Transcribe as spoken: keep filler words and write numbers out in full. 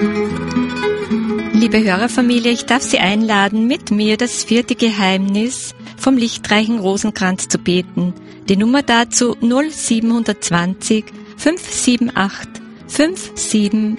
Liebe Hörerfamilie, ich darf Sie einladen, mit mir das vierte Geheimnis vom lichtreichen Rosenkranz zu beten. Die Nummer dazu null sieben zwei null fünf sieben acht fünf sieben